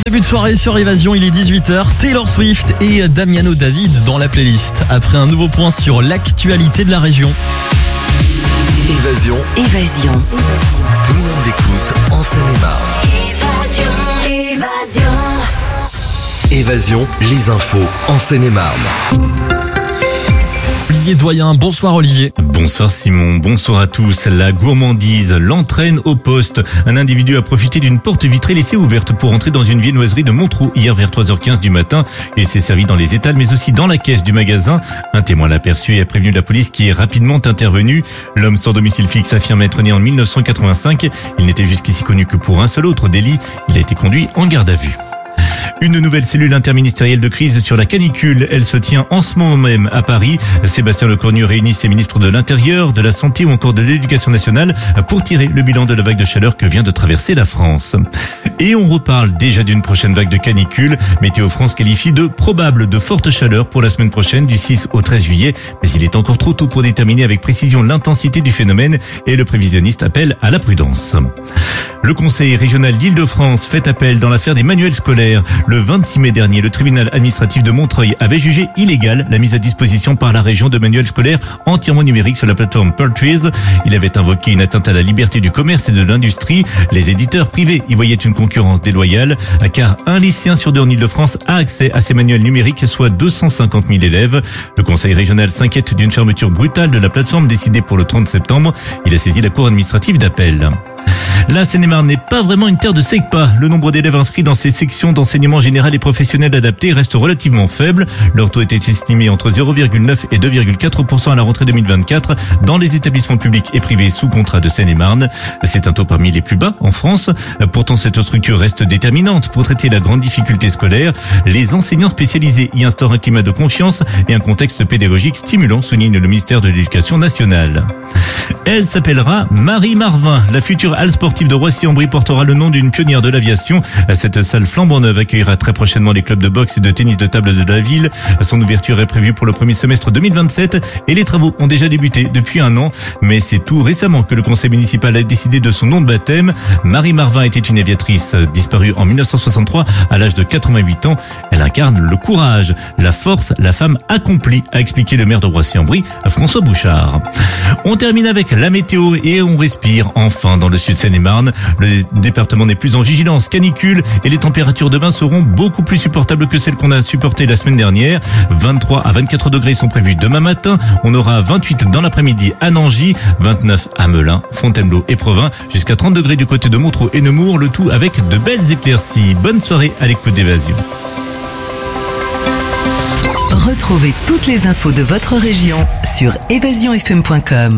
Début de soirée sur Évasion, il est 18h. Taylor Swift et Damiano David dans la playlist. Après un nouveau point sur l'actualité de la région. Évasion. Tout le monde écoute en Seine-et-Marne. Évasion, les infos en Seine-et-Marne. Olivier Doyen, bonsoir Olivier. Bonsoir Simon, bonsoir à tous. La gourmandise l'entraîne au poste. Un individu a profité d'une porte vitrée laissée ouverte pour entrer dans une viennoiserie de Montreux hier vers 3h15 du matin. Il s'est servi dans les étals mais aussi dans la caisse du magasin. Un témoin l'a aperçu et a prévenu la police qui est rapidement intervenue. L'homme sans domicile fixe affirme être né en 1985. Il n'était jusqu'ici connu que pour un seul autre délit. Il a été conduit en garde à vue. Une nouvelle cellule interministérielle de crise sur la canicule. Elle se tient en ce moment même à Paris. Sébastien Lecornu réunit ses ministres de l'Intérieur, de la Santé ou encore de l'Éducation nationale pour tirer le bilan de la vague de chaleur que vient de traverser la France. Et on reparle déjà d'une prochaine vague de canicule. Météo France qualifie de probable de forte chaleur pour la semaine prochaine du 6 au 13 juillet. Mais il est encore trop tôt pour déterminer avec précision l'intensité du phénomène et le prévisionniste appelle à la prudence. Le Conseil régional d'Île-de-France fait appel dans l'affaire des manuels scolaires. Le 26 mai dernier, le tribunal administratif de Montreuil avait jugé illégale la mise à disposition par la région de manuels scolaires entièrement numériques sur la plateforme Purtrees. Il avait invoqué une atteinte à la liberté du commerce et de l'industrie. Les éditeurs privés y voyaient une concurrence déloyale, car un lycéen sur deux en Île-de-France a accès à ces manuels numériques, soit 250 000 élèves. Le Conseil régional s'inquiète d'une fermeture brutale de la plateforme décidée pour le 30 septembre. Il a saisi la cour administrative d'appel. La Seine-et-Marne n'est pas vraiment une terre de SECPA. Le nombre d'élèves inscrits dans ces sections d'enseignement général et professionnel adapté reste relativement faible. Leur taux était estimé entre 0,9 et 2,4% à la rentrée 2024 dans les établissements publics et privés sous contrat de Seine-et-Marne. C'est un taux parmi les plus bas en France. Pourtant, cette structure reste déterminante pour traiter la grande difficulté scolaire. Les enseignants spécialisés y instaurent un climat de confiance et un contexte pédagogique stimulant, souligne le ministère de l'Éducation nationale. Elle s'appellera Marie Marvin. La future halle sportive de Roissy-en-Brie portera le nom d'une pionnière de l'aviation. Cette salle flambant neuve accueillera très prochainement les clubs de boxe et de tennis de table de la ville. Son ouverture est prévue pour le premier semestre 2027 et les travaux ont déjà débuté depuis un an. Mais c'est tout récemment que le conseil municipal a décidé de son nom de baptême. Marie Marvin était une aviatrice disparue en 1963 à l'âge de 88 ans. Elle incarne le courage, la force, la femme accomplie, a expliqué le maire de Roissy-en-Brie, François Bouchard. On termine avec la météo et on respire enfin dans le sud Seine-et-Marne. Le département n'est plus en vigilance canicule et les températures demain seront beaucoup plus supportables que celles qu'on a supportées la semaine dernière. 23 à 24 degrés sont prévus demain matin. On aura 28 dans l'après-midi à Nangy, 29 à Melun, Fontainebleau et Provins, jusqu'à 30 degrés du côté de Montreux et Nemours, le tout avec de belles éclaircies. Bonne soirée à l'écoute d'Évasion. Retrouvez toutes les infos de votre région sur évasionfm.com.